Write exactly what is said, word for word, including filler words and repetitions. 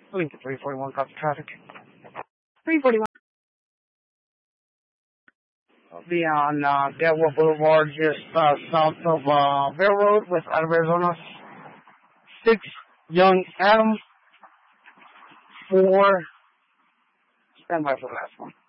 Link to three forty-one, copy traffic. three forty-one. I'll be on uh, Delaware Boulevard, just uh, south of uh, Railroad, west out of Arizona. Six, Young Adam. Four, stand by for the last one.